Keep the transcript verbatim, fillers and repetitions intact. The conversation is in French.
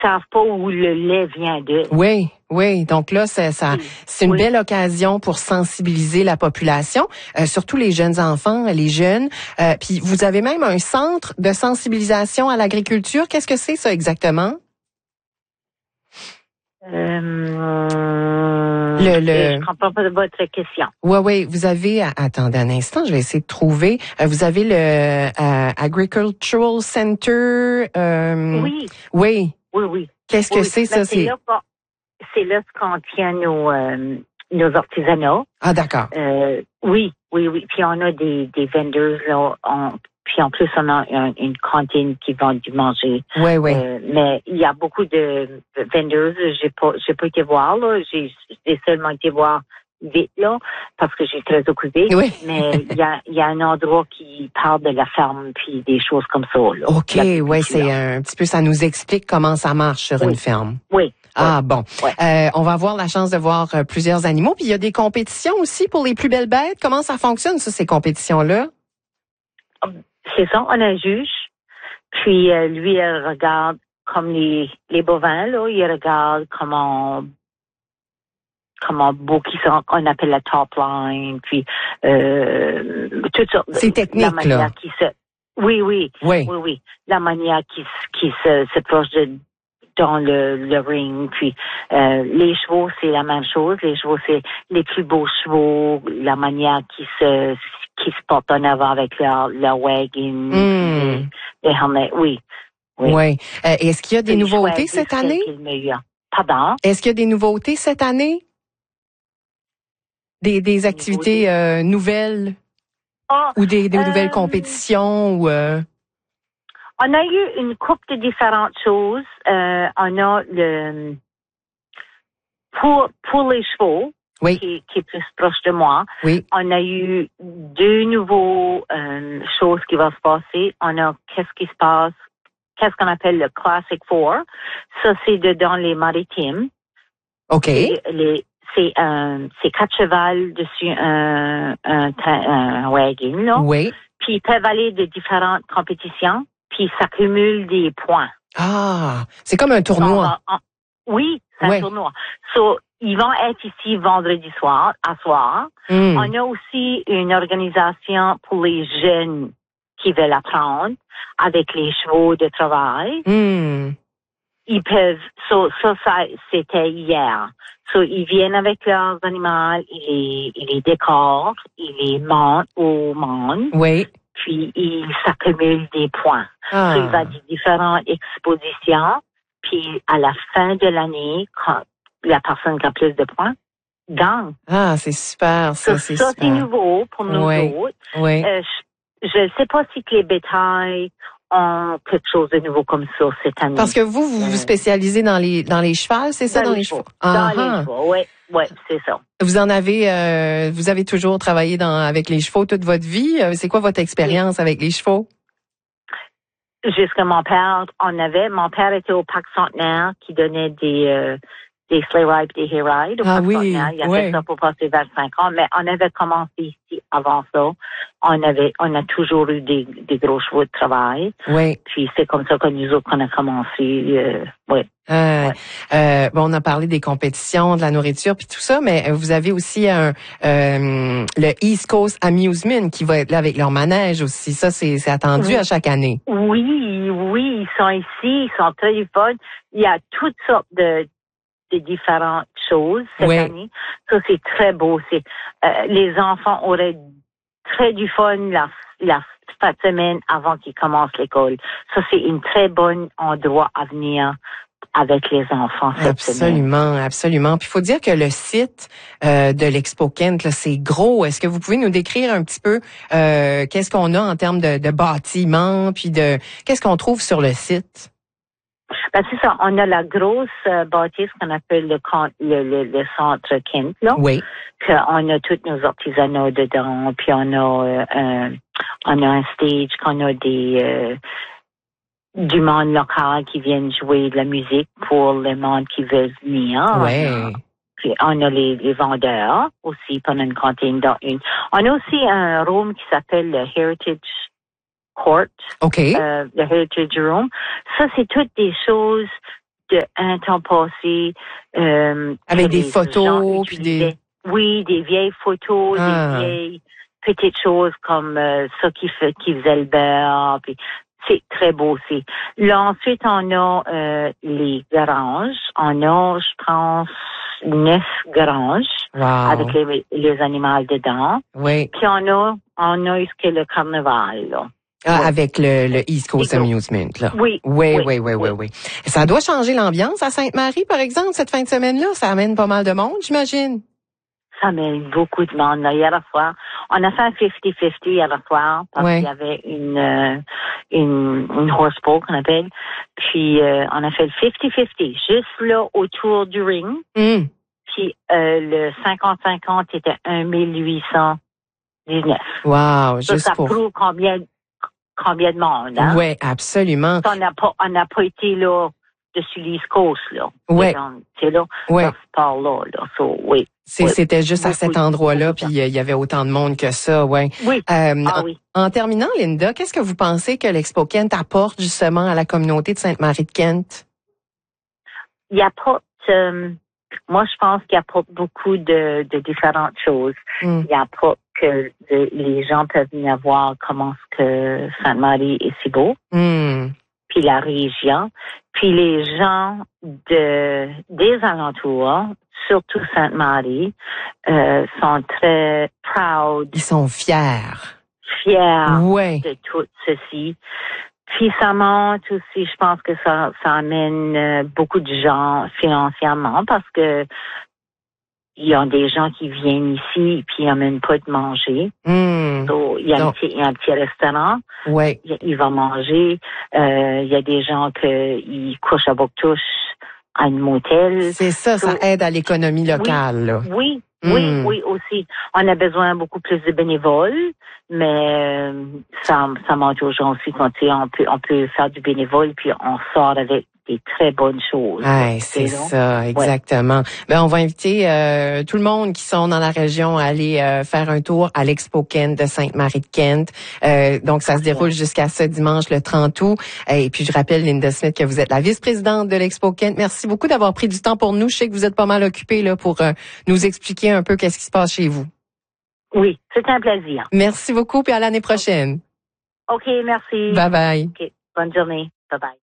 savent pas où le lait vient de. Oui, oui. Donc là, c'est, ça, c'est une oui. belle occasion pour sensibiliser la population, euh, surtout les jeunes enfants, les jeunes. Euh, puis vous avez même un centre de sensibilisation à l'agriculture. Qu'est-ce que c'est ça exactement? Euh, le, le... Je comprends pas de votre question. Oui, oui. Vous avez, attendez un instant, je vais essayer de trouver. Euh, vous avez le euh, Agricultural Center. Euh, oui. Oui. Oui, oui. Qu'est-ce oui, que c'est, oui. ça? C'est, c'est là, c'est là qu'on tient nos, euh, nos artisanats. Ah, d'accord. Euh, oui, oui, oui. Puis on a des, des vendors, là. On, puis en plus, on a un, une cantine qui vend du manger. Oui, oui. Euh, mais il y a beaucoup de vendors. J'ai pas, j'ai pas été voir, là. J'ai, j'ai seulement été voir vite, là, parce que j'ai très occupé. Oui. Mais il y a, il y a un endroit qui parle de la ferme puis des choses comme ça, là. OK, oui, c'est un petit peu, ça nous explique comment ça marche sur oui. une ferme. Oui. Ah oui. bon, oui. Euh, on va avoir la chance de voir euh, plusieurs animaux. Puis il y a des compétitions aussi pour les plus belles bêtes. Comment ça fonctionne, ça, ces compétitions-là? C'est ça, on a un juge. Puis euh, lui, il regarde comme les, les bovins, là, il regarde comment comment beau qu'ils sont, on appelle la top line, puis euh, tout ça. C'est technique, la manière là. Qui se, oui, oui, oui, oui, oui. La manière qui, qui se, se proche de dans le, le ring. Puis euh, les chevaux, c'est la même chose. Les chevaux, c'est les plus beaux chevaux, la manière qui se qui se portent en avant avec leur, leur wagon, mm. les, les helmets. Oui. Oui. oui. Euh, est-ce qu'il y a des nouveautés cette année? Pardon? Est-ce qu'il y a des nouveautés cette année? Des, des activités euh, nouvelles? Oh, ou des, des euh, nouvelles compétitions? ou euh... On a eu une couple de différentes choses. Euh, on a le pour pour les chevaux, oui. qui, qui est plus proche de moi. Oui. On a eu deux nouveaux euh, choses qui vont se passer. On a qu'est-ce qui se passe, qu'est-ce qu'on appelle le Classic Four. Ça, c'est de dans les maritimes. OK. C'est les c'est un c'est quatre chevals dessus un un, un wagon là. Oui. Puis ils peuvent aller de différentes compétitions. Puis ça cumule des points. Ah, c'est comme un tournoi. On, on, oui, c'est oui. un tournoi. So, ils vont être ici vendredi soir, à soir. Mm. On a aussi une organisation pour les jeunes qui veulent apprendre avec les chevaux de travail. Mm. Ils peuvent, so, so, ça, c'était hier. So, ils viennent avec leurs animaux, ils les, ils les décorent, ils les montent au monde. Oui. Puis, ils s'accumulent des points. Ah. So, il va y avoir différentes expositions. Puis, à la fin de l'année, quand la personne qui a plus de points gagne. Ah, c'est super, ça, so, c'est ça, super. c'est nouveau pour nous oui. autres. Oui. Euh, je ne sais pas si que les bétails ont quelque chose de nouveau comme ça cette année. Parce que vous, vous vous spécialisez dans les dans les chevaux, c'est ça, dans, dans les, les chevaux. chevaux? Dans Ah, les chevaux, oui, oui, c'est ça. Vous en avez, euh, vous avez toujours travaillé dans avec les chevaux toute votre vie. C'est quoi votre expérience oui. avec les chevaux? Jusqu'à mon père, on avait, mon père était au Parc Centenaire qui donnait des, euh, des sleigh rides, des hay rides au ah Parc oui, Centenaire. Il a oui. fait ça pour passer vingt-cinq ans, mais on avait commencé ici avant ça. On avait, on a toujours eu des, des gros chevaux de travail. Oui. Puis c'est comme ça que nous autres qu'on a commencé, euh, oui. Euh, ouais. euh, bon, on a parlé des compétitions, de la nourriture puis tout ça, mais vous avez aussi un euh, le East Coast Amusement qui va être là avec leur manège aussi. Ça, c'est, c'est attendu oui. à chaque année. Oui, oui, ils sont ici, ils sont très fun. Il y a toutes sortes de, de différentes choses cette oui. année. Ça, c'est très beau. C'est euh, les enfants auraient très du fun la, la fin de semaine avant qu'ils commencent l'école. Ça, c'est un très bon endroit à venir avec les enfants cette absolument, semaine. Absolument. Puis il faut dire que le site euh, de l'Expo Kent, là, c'est gros. Est-ce que vous pouvez nous décrire un petit peu euh, qu'est-ce qu'on a en termes de, de bâtiments, puis de qu'est-ce qu'on trouve sur le site? Ben, c'est ça. On a la grosse euh, bâtisse qu'on appelle le, le, le, le centre Kent, là. Oui. On a tous nos artisanats dedans, puis on a euh, un, on a un stage qu'on a des euh, du monde local qui viennent jouer de la musique pour le monde qui veut venir. Oui. On a, puis on a les, les vendeurs aussi pendant une cantine dans une. On a aussi un room qui s'appelle le Heritage Court. OK. Euh, le Heritage Room. Ça, c'est toutes des choses de un temps passé. Euh, Avec des photos, puis des... Oui, des vieilles photos, Ah. des vieilles petites choses comme euh, ça qui, fait, qui faisait le beurre, puis c'est très beau aussi. Là, ensuite, on a euh, les granges. On a, je pense, neuf granges wow. avec les, les animaux dedans. Oui. Puis on a, on a ce qu'est le carnaval, là. Ah, oui. Avec le, le East Coast Amusement, là. Oui. Oui, oui, oui, oui, oui, oui. Ça doit changer l'ambiance à Sainte-Marie, par exemple, cette fin de semaine-là. Ça amène pas mal de monde, j'imagine. Ça amène beaucoup de monde. Là, hier soir, on a fait un cinquante cinquante hier soir parce ouais. qu'il y avait une, euh, une, une horse bowl qu'on appelle. Puis, euh, on a fait le cinquante cinquante juste là autour du ring. Mm. Puis, euh, le cinquante cinquante était un mille huit cent dix-neuf. Wow, ça, juste ça pour... prouve combien, combien de monde, hein? Oui, absolument. Ça, on n'a pas, on n'a pas été là dessus l'East Coast, là. Ouais. C'est là, ouais. dans ce part-là, là. So, oui. C'est, oui. C'était juste beaucoup, à cet endroit-là, puis il y avait autant de monde que ça, ouais. Oui. Euh, ah, en, oui. En terminant, Linda, qu'est-ce que vous pensez que l'Expo Kent apporte justement à la communauté de Sainte-Marie-de-Kent? Il apporte, euh, moi, je pense qu'il apporte beaucoup de, de différentes choses. Mm. Il apporte que de, les gens peuvent venir voir comment ce que Sainte-Marie est si beau. Mm. Puis la région, puis les gens de des alentours, surtout Sainte-Marie, euh, sont très proud. Ils sont fiers. Fiers ouais. de tout ceci. Puis ça monte aussi, je pense que ça, ça amène beaucoup de gens financièrement parce que il y a des gens qui viennent ici puis ils n'amènent pas de manger. Mm. So, il, y a un petit, il y a un petit restaurant. Ouais. Il, il va manger. Euh, il y a des gens qui couchent à Bouctouche à une motel. C'est ça, so, ça aide à l'économie locale. Oui, là. oui, mm. oui, oui aussi. On a besoin beaucoup plus de bénévoles, mais euh, ça, ça montre aux gens aussi quand on peut, on peut faire du bénévole puis on sort avec des très bonnes choses. Ouais, c'est ça, exactement. Ouais. Ben, on va inviter euh, tout le monde qui sont dans la région à aller euh, faire un tour à l'Expo Kent de Sainte-Marie-de-Kent. Euh, donc, ça se déroule jusqu'à ce dimanche, le trente août. Et puis, je rappelle, Linda Smith, que vous êtes la vice-présidente de l'Expo Kent. Merci beaucoup d'avoir pris du temps pour nous. Je sais que vous êtes pas mal occupée là pour euh, nous expliquer un peu qu'est-ce qui se passe chez vous. Oui, c'est un plaisir. Merci beaucoup, puis à l'année prochaine. OK, merci. Bye bye. OK, bonne journée. Bye bye.